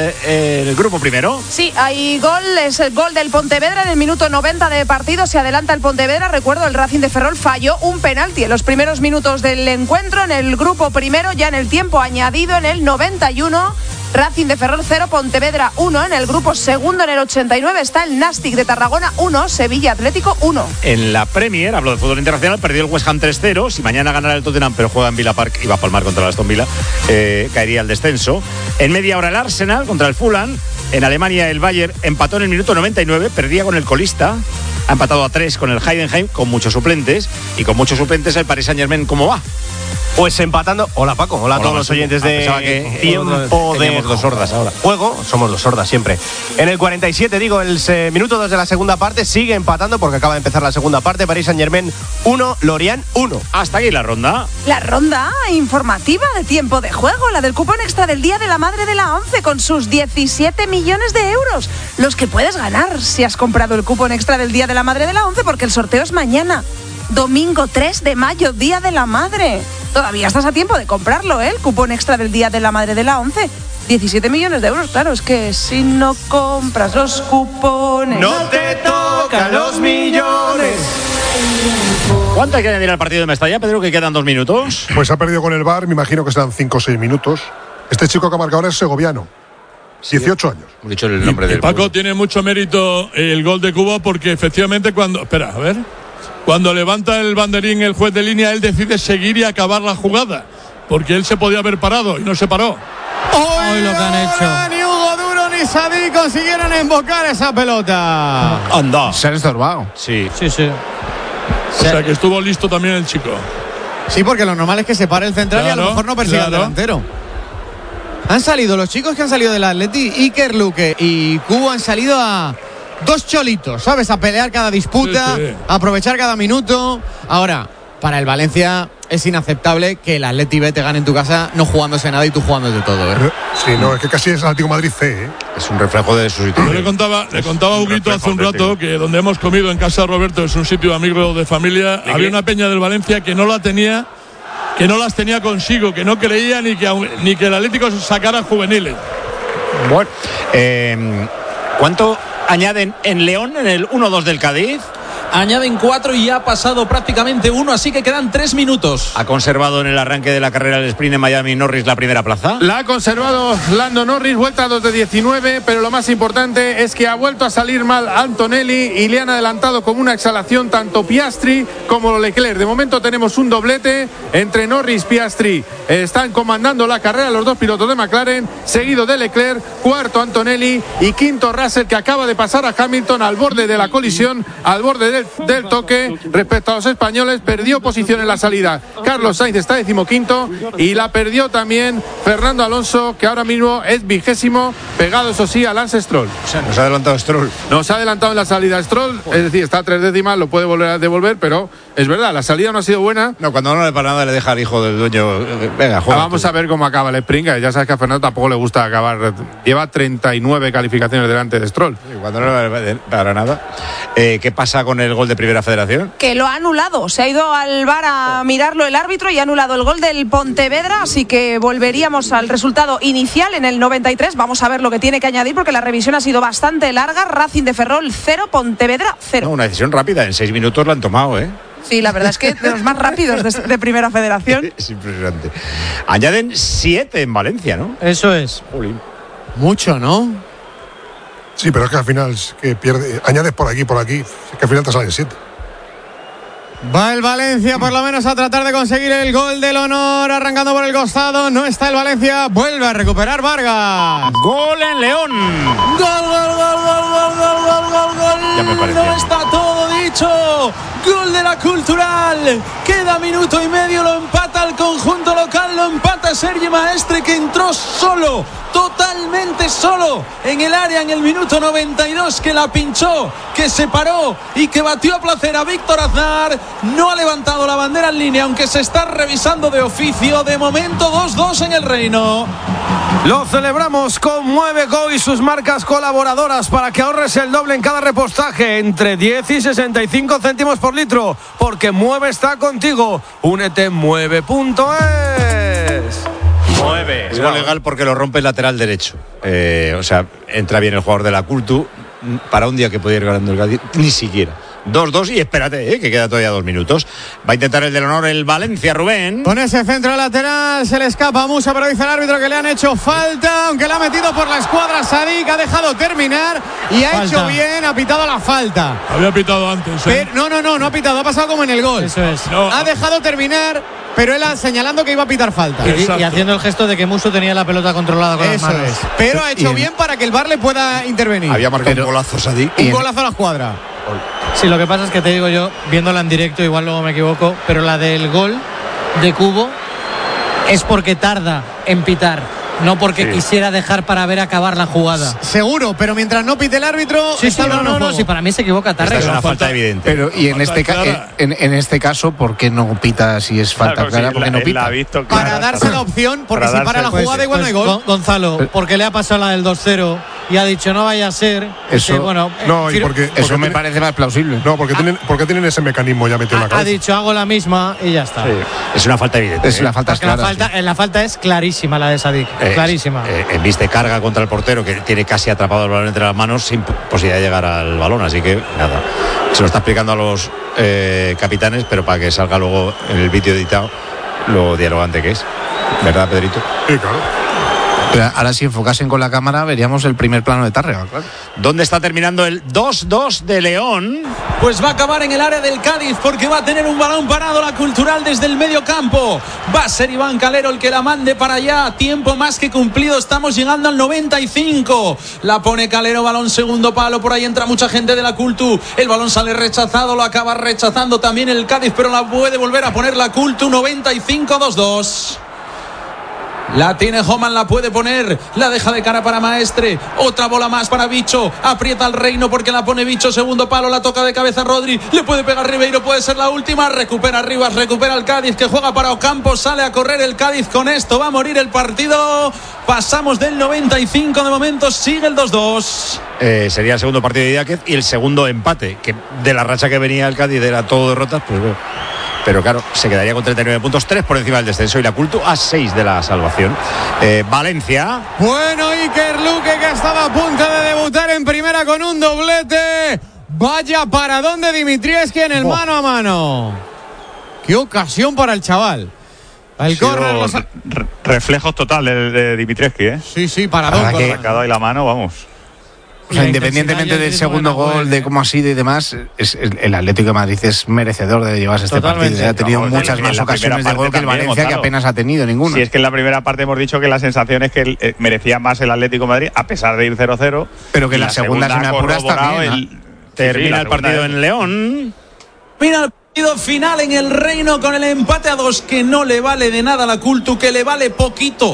el grupo primero. Sí, hay gol, es el gol del Pontevedra en el minuto 90 de partido. Se adelanta el Pontevedra. Recuerdo, el Racing de Ferrol falló un penalti en los primeros minutos del encuentro. En el grupo primero, ya en el tiempo añadido, en el 91, Racing de Ferrol 0, Pontevedra 1. En el grupo segundo, en el 89, está el Nàstic de Tarragona 1, Sevilla Atlético 1. En la Premier, hablo de fútbol internacional, perdió el West Ham 3-0. Si mañana ganara el Tottenham, pero juega en Villa Park y va a palmar contra el Aston Villa, caería el descenso. En media hora el Arsenal contra el Fulham. En Alemania el Bayern empató en el minuto 99, perdía con el colista. Ha empatado a 3 con el Heidenheim, con muchos suplentes. Y con muchos suplentes el Paris Saint-Germain, ¿cómo va? Pues empatando. Hola Paco, hola a todos los oyentes de Tiempo de dos sordas ahora. Juego. Somos los sordas siempre. En el 47, el minuto 2 de la segunda parte, sigue empatando porque acaba de empezar la segunda parte. Paris Saint-Germain 1, Lorient 1. Hasta aquí la ronda. La ronda informativa de Tiempo de Juego, la del cupón extra del Día de la Madre de la 11, con sus 17 millones de euros. Los que puedes ganar si has comprado el cupón extra del Día de la Madre de la 11, porque el sorteo es mañana, domingo 3 de mayo, Día de la Madre. Todavía estás a tiempo de comprarlo, ¿eh? El cupón extra del Día de la Madre de la 11. 17 millones de euros, claro, es que si no compras los cupones... ¡No te tocan los millones! ¿Cuánto hay que añadir al partido de Mestalla, Pedro, que quedan 2 minutos? Pues ha perdido con el VAR, me imagino que serán 5 o 6 minutos. Este chico que ha marcado ahora es segoviano. 18 años. Hemos dicho el nombre del Paco, pueblo. tiene mucho mérito el gol de Cuba, porque efectivamente cuando levanta el banderín el juez de línea, él decide seguir y acabar la jugada, porque él se podía haber parado y no se paró. Hoy lo que han hecho. Ni Hugo Duro ni y Sadik consiguieron embocar esa pelota. Anda. Se han estorbado. Sí. Sí, sí. O sea que estuvo listo también el chico. Sí, porque lo normal es que se pare el central y a lo mejor no persiga el delantero. Han salido los chicos que han salido del Atleti, Iker Luque y Cubo, han salido a dos cholitos, ¿sabes? A pelear cada disputa, a aprovechar cada minuto. Ahora, para el Valencia es inaceptable que el Atleti B te gane en tu casa no jugándose nada y tú jugándote todo, ¿eh? Sí, no, es que casi es Atlético Madrid C, ¿eh? Es un reflejo de su situación. Yo le contaba a Huguito hace un rato que donde hemos comido en casa de Roberto, es un sitio amigo de familia, había una peña del Valencia que no las tenía consigo, que no creía ni que el Atlético sacara juveniles. Bueno, ¿cuánto añaden en León en el 1-2 del Cádiz? Añaden 4 y ha pasado prácticamente 1, así que quedan 3 minutos. ¿Ha conservado en el arranque de la carrera del sprint en Miami Norris la primera plaza? La ha conservado Lando Norris, vuelta a 2 de 19, pero lo más importante es que ha vuelto a salir mal Antonelli y le han adelantado con una exhalación tanto Piastri como Leclerc. De momento tenemos un doblete entre Norris y Piastri. Están comandando la carrera los dos pilotos de McLaren, seguido de Leclerc, cuarto Antonelli y quinto Russell, que acaba de pasar a Hamilton al borde de la colisión, al borde del toque. Respecto a los españoles, perdió posición en la salida Carlos Sainz, está 15º, y la perdió también Fernando Alonso, que ahora mismo es 20º, pegado eso sí a Lance Stroll. O sea, nos ha adelantado Stroll. Nos ha adelantado en la salida Stroll, es decir, está a 3 décimas, lo puede volver a devolver, pero es verdad, la salida no ha sido buena. No, cuando no le para nada le deja al hijo del dueño. Venga, juega. Vamos a ver cómo acaba el sprint, que ya sabes que a Fernando tampoco le gusta acabar. Lleva 39 calificaciones delante de Stroll. Cuando no le para nada. ¿Qué pasa con el gol de Primera Federación? Que lo ha anulado. Se ha ido al VAR a mirarlo el árbitro y ha anulado el gol del Pontevedra, así que volveríamos al resultado inicial en el 93. Vamos a ver lo que tiene que añadir porque la revisión ha sido bastante larga. Racing de Ferrol 0, Pontevedra 0. No, una decisión rápida, en 6 minutos la han tomado, ¿eh? Sí, la verdad es que de los más rápidos de Primera Federación. Es impresionante. Añaden 7 en Valencia, ¿no? Eso es. Jolín. Mucho, ¿no? Sí, pero es que al final es que pierde, añades por aquí, es que al final te salen 7. Va el Valencia por lo menos a tratar de conseguir el gol del honor, arrancando por el costado. No está el Valencia, vuelve a recuperar Vargas. Gol en León. Gol. Ya me parecía. No está todo dicho. Gol de la Cultural. Queda minuto y medio, lo empata el conjunto local, lo empata Sergi Maestre, que entró solo, totalmente solo en el área en el minuto 92, que la pinchó, que se paró y que batió a placer a Víctor Aznar. No ha levantado la bandera en línea, aunque se está revisando de oficio. De momento 2-2 en el Reino. Lo celebramos con Mueveco y sus marcas colaboradoras para que ahorres el doble en cada repostaje, entre 10 y 65 céntimos por litro, porque Mueve está contigo. Únete en mueve.es. Mueve. Es gol legal porque lo rompe el lateral derecho. O sea, entra bien el jugador de la Cultu para un día que puede ir ganando el Cádiz, ni siquiera. 2-2 y espérate, que queda todavía 2 minutos. Va a intentar el del honor el Valencia, Rubén. Con ese centro lateral se le escapa a Musa, pero dice el árbitro que le han hecho falta, aunque la ha metido por la escuadra Sadik. Ha dejado terminar y ha hecho bien, ha pitado la falta. Había pitado antes, Pero, no ha pitado, ha pasado como en el gol. Eso es. No. Ha dejado terminar, pero él señalando que iba a pitar falta. Y haciendo el gesto de que Musso tenía la pelota controlada con las manos. Es. Pero ha hecho bien para que el VAR le pueda intervenir. Había marcado un golazo Sadik. Un golazo a la escuadra. Sí, lo que pasa es que te digo yo, viéndola en directo, igual luego me equivoco, pero la del gol de Cubo es porque tarda en pitar, no porque quisiera dejar para ver acabar la jugada. Seguro, pero mientras no pite el árbitro, sí, para mí se equivoca tarde. Es una falta evidente. Pero y en este caso, ¿por qué no pita si es falta clara? ¿Por qué no pita? Para darse la opción, porque si para la jugada igual no hay gol. Gonzalo, porque le ha pasado la del 2-0 y ha dicho no vaya a ser. Eso, porque me parece más plausible. No, porque tienen ese mecanismo ya metido en la cabeza. Ha dicho hago la misma y ya está. Sí. Es una falta evidente. Es una falta clara. La falta es clarísima, la de Sadik. Clarísima. En vista de carga contra el portero, que tiene casi atrapado el balón entre las manos sin posibilidad de llegar al balón. Así que nada. Se lo está explicando a los capitanes, pero para que salga luego en el vídeo editado lo dialogante que es. ¿Verdad, Pedrito? Sí, claro. Pero ahora si enfocasen con la cámara veríamos el primer plano de Tárrega, claro. ¿Dónde está terminando el 2-2 de León? Pues va a acabar en el área del Cádiz porque va a tener un balón parado la Cultural desde el medio campo. Va a ser Iván Calero el que la mande para allá. Tiempo más que cumplido. Estamos llegando al 95. La pone Calero, balón segundo palo. Por ahí entra mucha gente de la Cultu. El balón sale rechazado. Lo acaba rechazando también el Cádiz, pero la puede volver a poner la Cultu. 95-2-2. La tiene Homan, la puede poner, la deja de cara para Maestre, otra bola más para Bicho, aprieta al Reino porque la pone Bicho, segundo palo, la toca de cabeza Rodri, le puede pegar Ribeiro, puede ser la última, recupera Rivas, recupera el Cádiz que juega para Ocampo, sale a correr el Cádiz, con esto va a morir el partido, pasamos del 95, de momento sigue el 2-2. Sería el segundo partido de Idiáquez y el segundo empate, que de la racha que venía el Cádiz era todo derrotas, pues bueno. Pero claro, se quedaría con 39 puntos, 3 por encima del descenso y la Cultu a 6 de la salvación. Valencia. Bueno, Iker Luque, que estaba a punto de debutar en primera con un doblete. Vaya paradón de Dimitrievski en el mano a mano. Qué ocasión para el chaval. El córner. Reflejos total de Dimitrievski, ¿eh? Sí, paradón. Ha sacado ahí la mano, vamos. O sea, independientemente del segundo gol, de cómo ha sido y demás, el Atlético de Madrid es merecedor de llevarse este partido. Ha tenido muchas más ocasiones de gol que el Valencia, que apenas ha tenido ninguna. Si es que en la primera parte hemos dicho que la sensación es que merecía más el Atlético de Madrid, a pesar de ir 0-0. Pero que la segunda, si me apuras, también. Termina el partido en León. Mira el partido final en el Reino con el empate a 2 que no le vale de nada a la Cultu, que le vale poquito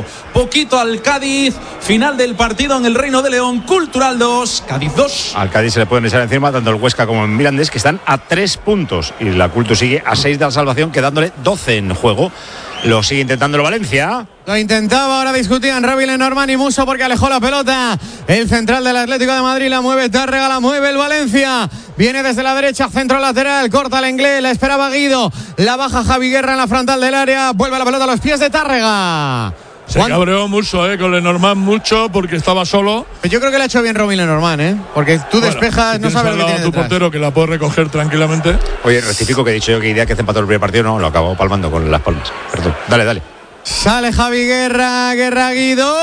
al Cádiz. Final del partido en el Reino de León, Cultural 2, Cádiz 2. Al Cádiz se le pueden echar encima tanto el Huesca como el Mirandés, que están a 3 puntos y la Cultu sigue a 6 de la salvación, quedándole 12 en juego. Lo sigue intentando el Valencia. Lo intentaba, ahora discutían Ravi, Lenormand y Musso porque alejó la pelota. El central del Atlético de Madrid la mueve Tárrega, la mueve el Valencia. Viene desde la derecha, centro lateral, corta el inglés, la esperaba Guido. La baja Javi Guerra en la frontal del área. Vuelve la pelota a los pies de Tárrega. Se cabreó mucho con Lenormand mucho porque estaba solo. Yo creo que le ha hecho bien Robin Lenormand, porque tú despejas, si no sabes lo que tiene tu detrás. portero que la puede recoger tranquilamente. Oye, rectifico que he dicho yo que Idiáquez empató el primer partido, no, lo acabó palmando con Las Palmas. Perdón, dale. Sale Javi Guerra Guido,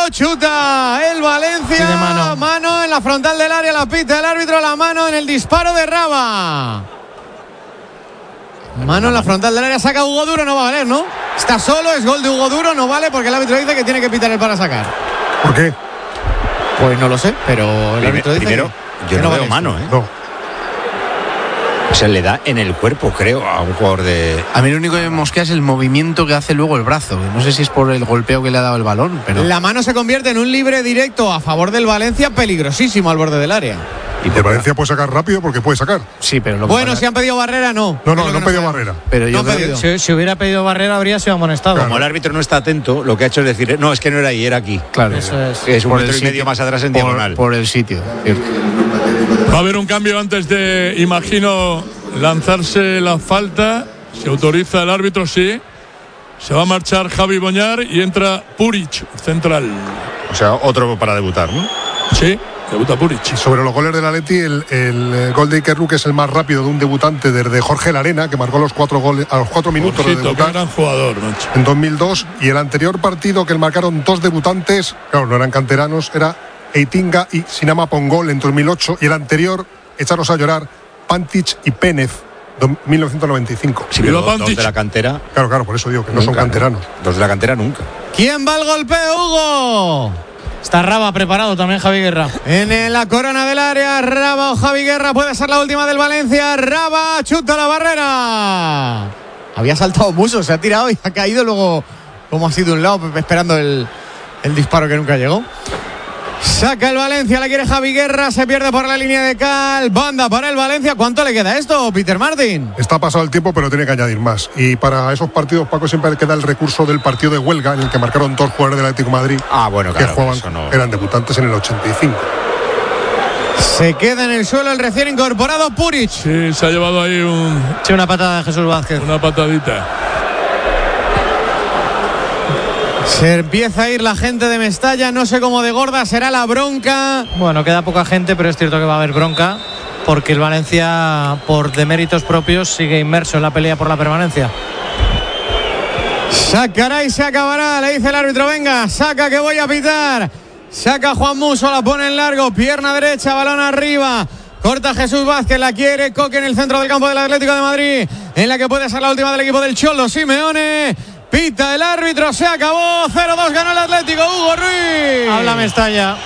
chuta el Valencia, de mano en la frontal del área, la pita el árbitro, la mano en el disparo de Raba. Mano en la frontal del área, saca Hugo Duro, no va a valer, ¿no? Está solo, es gol de Hugo Duro, no vale porque el árbitro dice que tiene que pitar el para sacar. ¿Por qué? Pues no lo sé, pero el árbitro dice primero, que yo no veo vale mano, esto. No. O sea, le da en el cuerpo, creo, a un jugador de... A mí lo único que me mosquea es el movimiento que hace luego el brazo. No sé si es por el golpeo que le ha dado el balón, pero... La mano se convierte en un libre directo a favor del Valencia, peligrosísimo al borde del área. Y el Valencia puede sacar rápido porque puede sacar. Sí, pero lo Bueno, si han pedido barrera, no. No han pedido barrera. Pero yo no creo que... Si hubiera pedido barrera, habría sido amonestado. Como el árbitro no está atento, lo que ha hecho es decir, no, es que no era ahí, era aquí. Claro, eso es. Es un por metro el y medio sitio, más atrás en diagonal. Por el sitio. Va a haber un cambio antes de, imagino, lanzarse la falta. Se autoriza el árbitro, sí. Se va a marchar Javi Boñar y entra Puric, central. O sea, otro para debutar, ¿no? Sí, debuta Puric. Y sobre los goles del Atleti, el gol de Iker Luque es el más rápido de un debutante desde Jorge Larena, que marcó los 4 goles a los 4 minutos Jorgito, de debutar. qué gran jugador, macho. En 2002, y el anterior partido que marcaron 2 debutantes, claro, no eran canteranos, era Eitinga y Sinama Pongol en 2008, y el anterior, echaros a llorar, Pantic y Pénez, 1995. Sí, pero dos de la cantera. Claro, por eso digo que no son canteranos. Dos de la cantera nunca. ¿Quién va al golpeo, Hugo? Está Raba preparado también, Javi Guerra. En la corona del área, Raba o Javi Guerra, puede ser la última del Valencia. Raba, chuta la barrera. Había saltado mucho, se ha tirado y ha caído luego, como ha sido un lado, esperando el disparo que nunca llegó. Saca el Valencia, la quiere Javi Guerra, se pierde por la línea de cal. Banda para el Valencia. ¿Cuánto le queda esto, Peter Martin? Está pasado el tiempo, pero tiene que añadir más. Y para esos partidos, Paco, siempre queda el recurso del partido de huelga, en el que marcaron 2 jugadores del Atlético de Madrid. Bueno, que claro, jugaban, eran debutantes en el 85. Se queda en el suelo el recién incorporado Puric. Sí, se ha llevado ahí una patada de Jesús Vázquez. Una patadita. Se empieza a ir la gente de Mestalla, no sé cómo de gorda será la bronca. Bueno, queda poca gente, pero es cierto que va a haber bronca, porque el Valencia, por deméritos propios, sigue inmerso en la pelea por la permanencia. Sacará y se acabará, le dice el árbitro, venga, saca que voy a pitar. Saca Juan Musso, la pone en largo, pierna derecha, balón arriba. Corta Jesús Vázquez, la quiere Coque en el centro del campo del Atlético de Madrid, en la que puede ser la última del equipo del Cholo Simeone. Pita el árbitro, se acabó, 0-2 ganó el Atlético, Hugo Ruiz. Habla Mestalla.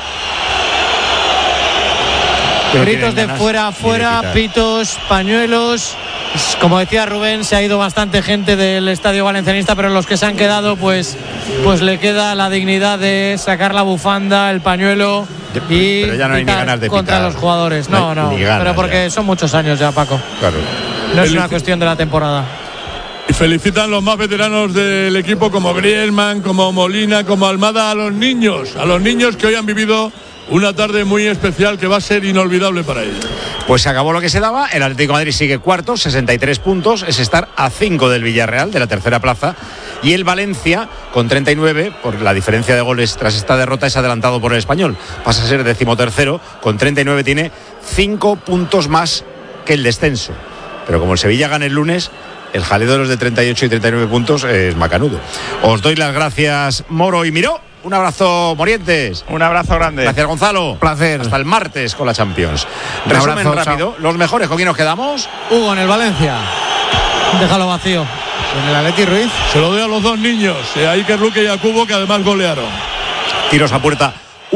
Gritos de fuera, pitos, pañuelos. Como decía Rubén, se ha ido bastante gente del estadio valencianista, pero los que se han quedado, pues le queda la dignidad de sacar la bufanda, el pañuelo y pero ya no hay ni ganas de contra pitar. los jugadores. No, ganas, pero porque ya son muchos años ya, Paco. Claro. No es una cuestión de la temporada. Y felicitan los más veteranos del equipo como Griezmann, como Molina, como Almada, a los niños que hoy han vivido una tarde muy especial que va a ser inolvidable para ellos. Pues se acabó lo que se daba. El Atlético de Madrid sigue cuarto, 63 puntos. Es estar a 5 del Villarreal, de la tercera plaza. Y el Valencia, con 39, por la diferencia de goles tras esta derrota, es adelantado por el Español. Pasa a ser 13º. Con 39 tiene 5 puntos más que el descenso. Pero como el Sevilla gana el lunes, el jaleo de los de 38 y 39 puntos es macanudo. Os doy las gracias, Moro y Miró. Un abrazo, Morientes. Un abrazo grande. Gracias, Gonzalo. Placer. Hasta el martes con la Champions. Resumen abrazo, rápido. Los mejores, ¿con quién nos quedamos? Hugo en el Valencia. Déjalo vacío. En el Atleti Ruiz. Se lo doy a los dos niños, a Iker Luque y a Cubo, que además golearon. Tiros a puerta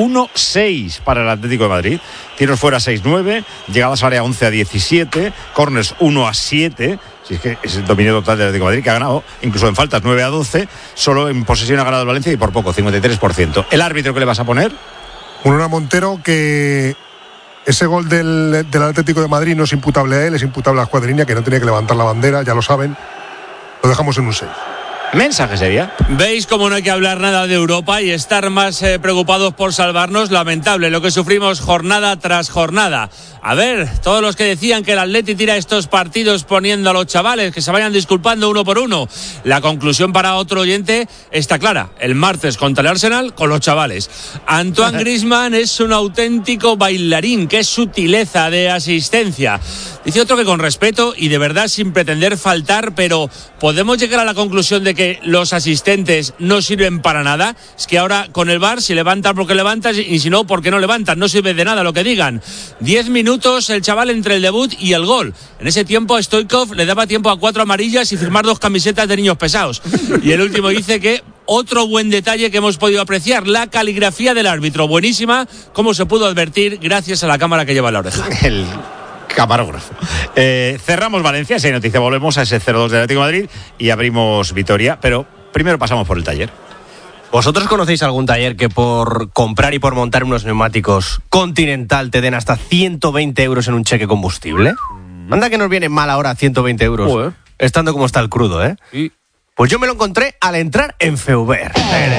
1-6 para el Atlético de Madrid. Tiros fuera 6-9. Llegadas al área 11-17. Corners 1-7. Si es que es el dominio total del Atlético de Madrid, que ha ganado, incluso en faltas 9-12. Solo en posesión ha ganado el Valencia y por poco, 53%. ¿El árbitro qué le vas a poner? Unona Montero, que ese gol del Atlético de Madrid no es imputable a él, es imputable a la Escuadrilla, que no tenía que levantar la bandera, ya lo saben. Lo dejamos en un 6. Mensaje sería. ¿Veis cómo no hay que hablar nada de Europa y estar más preocupados por salvarnos? Lamentable lo que sufrimos jornada tras jornada. A ver, todos los que decían que el Atleti tira estos partidos poniendo a los chavales, que se vayan disculpando uno por uno. La conclusión para otro oyente está clara. El martes contra el Arsenal con los chavales. Antoine Griezmann es un auténtico bailarín. Qué sutileza de asistencia. Dice otro que con respeto y de verdad sin pretender faltar, pero ¿podemos llegar a la conclusión de que los asistentes no sirven para nada? Es que ahora con el VAR, si levantan porque levantan y si no porque no levantan, no sirve de nada lo que digan. 10 minutos el chaval entre el debut y el gol. En ese tiempo a Stoichkov le daba tiempo a 4 amarillas y firmar 2 camisetas de niños pesados. Y el último dice que otro buen detalle que hemos podido apreciar, la caligrafía del árbitro, buenísima, como se pudo advertir gracias a la cámara que lleva en la oreja. El camarógrafo. Cerramos Valencia, si hay noticia volvemos a ese 0-2 del Atlético de Madrid y abrimos Vitoria, pero primero pasamos por el taller. ¿Vosotros conocéis algún taller que por comprar y por montar unos neumáticos Continental te den hasta 120 euros en un cheque combustible? Anda que nos viene mal ahora 120 euros, estando como está el crudo, ¿eh? Sí. Pues yo me lo encontré al entrar en Feuber.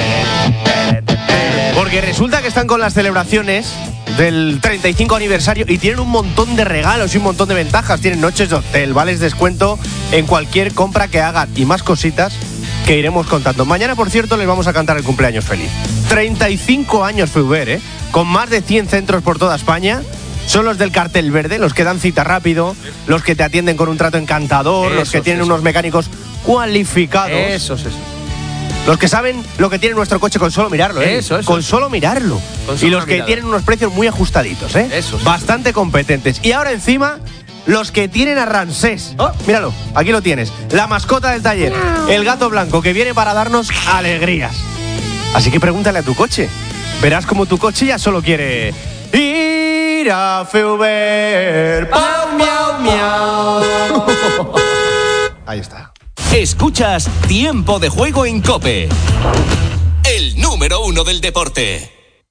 Porque resulta que están con las celebraciones del 35 aniversario y tienen un montón de regalos y un montón de ventajas. Tienen noches de hotel, vales descuento en cualquier compra que hagan y más cositas que iremos contando. Mañana, por cierto, les vamos a cantar el cumpleaños feliz. 35 años Feuber, con más de 100 centros por toda España. Son los del cartel verde, los que dan cita rápido, los que te atienden con un trato encantador, los que tienen unos mecánicos cualificados. Eso. Los que saben lo que tiene nuestro coche con solo mirarlo, Eso. Con solo mirarlo. Y los que tienen unos precios muy ajustaditos, Eso. Bastante competentes. Y ahora encima, los que tienen a Ramsés. Oh, míralo, aquí lo tienes. La mascota del taller, el gato blanco que viene para darnos alegrías. Así que pregúntale a tu coche. Verás como tu coche ya solo quiere ir a Feuber. Pau, miau, miau. Ahí está. Escuchas Tiempo de Juego en COPE, el número 1 del deporte.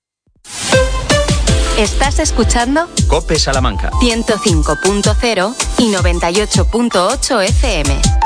Estás escuchando COPE Salamanca 105.0 y 98.8 FM.